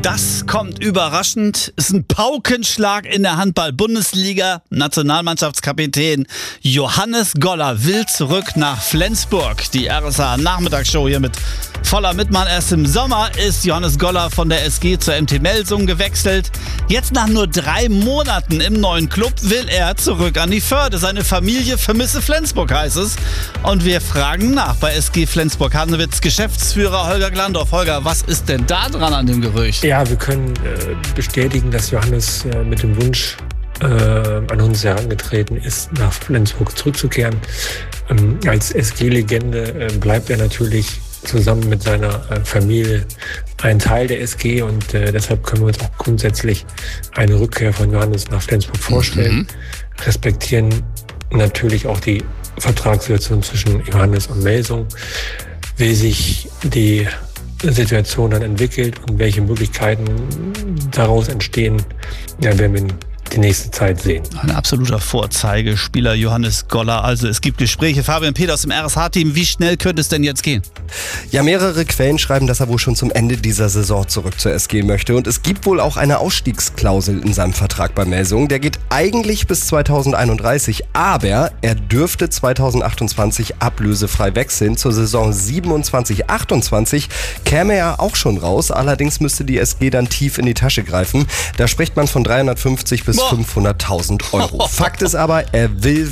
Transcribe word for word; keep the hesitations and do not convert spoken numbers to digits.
Das kommt überraschend. Es ist ein Paukenschlag in der Handball-Bundesliga. Nationalmannschaftskapitän Johannes Goller will zurück nach Flensburg. Die R S A-Nachmittagsshow hier mit voller Mitmann. Erst im Sommer ist Johannes Goller von der S G zur M T Melsungen gewechselt. Jetzt nach nur drei Monaten im neuen Club will er zurück an die Förde. Seine Familie vermisse Flensburg, heißt es. Und wir fragen nach bei S G Flensburg-Hanewitz Geschäftsführer Holger Glandorf. Holger, was ist denn da dran an dem Gerücht? Ja, wir können äh, bestätigen, dass Johannes äh, mit dem Wunsch äh, an uns herangetreten ist, nach Flensburg zurückzukehren. Ähm, als S G-Legende äh, bleibt er natürlich zusammen mit seiner äh, Familie ein Teil der S G und äh, deshalb können wir uns auch grundsätzlich eine Rückkehr von Johannes nach Flensburg vorstellen. Mhm. Respektieren natürlich auch die Vertragssituation zwischen Johannes und Melsung, wie sich die Situation dann entwickelt und welche Möglichkeiten daraus entstehen, ja, werden wir die nächste Zeit sehen. Ein absoluter Vorzeigespieler Johannes Goller. Also es gibt Gespräche. Fabian Peter aus dem R S H-Team. Wie schnell könnte es denn jetzt gehen? Ja, mehrere Quellen schreiben, dass er wohl schon zum Ende dieser Saison zurück zur S G möchte. Und es gibt wohl auch eine Ausstiegsklausel in seinem Vertrag bei Melsungen. Der geht eigentlich bis zweitausendeinunddreißig, aber er dürfte zweitausendachtundzwanzig ablösefrei wechseln. Zur Saison siebenundzwanzig achtundzwanzig käme er auch schon raus. Allerdings müsste die S G dann tief in die Tasche greifen. Da spricht man von dreihundertfünfzig bis fünfhunderttausend Euro. Fakt ist aber, er will